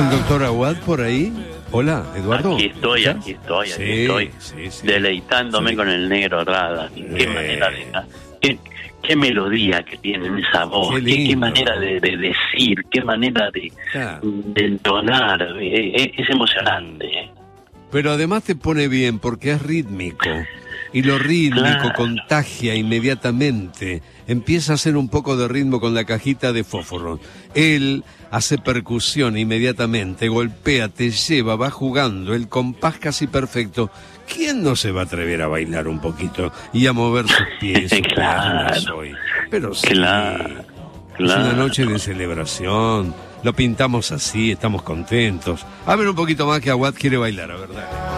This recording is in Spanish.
el doctor Aguad por ahí? Hola, Eduardo. Aquí estoy. Sí. Deleitándome con el negro Rada. Qué manera qué melodía que tiene en esa voz, qué manera de decir, qué manera de entonar, es emocionante. Pero además te pone bien porque es rítmico. Y lo rítmico contagia inmediatamente. Empieza a hacer un poco de ritmo con la cajita de fósforos. Él hace percusión inmediatamente, golpea, te lleva, va jugando, el compás casi perfecto. ¿Quién no se va a atrever a bailar un poquito y a mover sus pies, sus piernas hoy? Pero sí, es una noche de celebración. Lo pintamos así, estamos contentos. A ver un poquito más que Aguad quiere bailar, a ver, dale.